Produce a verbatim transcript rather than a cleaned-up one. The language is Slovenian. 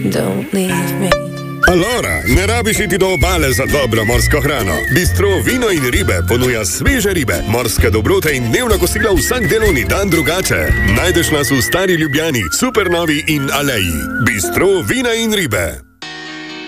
don't leave me. Allora, ne rabiš iti do obale za dobro morsko hrano. Bistro Vino in ribe ponuja sveže ribe, morske dobrote in dnevna kosila vsak delovni dan drugače. Najdeš nas v Stari Ljubljani, Supernovi in Aleji. Bistro Vina in ribe.